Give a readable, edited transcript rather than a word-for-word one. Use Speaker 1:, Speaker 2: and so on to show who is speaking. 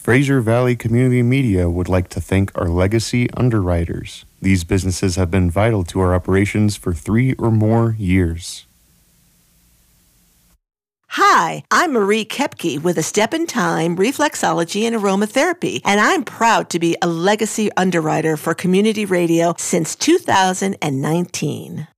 Speaker 1: Fraser Valley Community Media would like to thank our legacy underwriters. These businesses have been vital to our operations for 3 or more years.
Speaker 2: Hi, I'm Marie Kepke with A Step in Time, Reflexology and Aromatherapy, and I'm proud to be a legacy underwriter for community radio since 2019.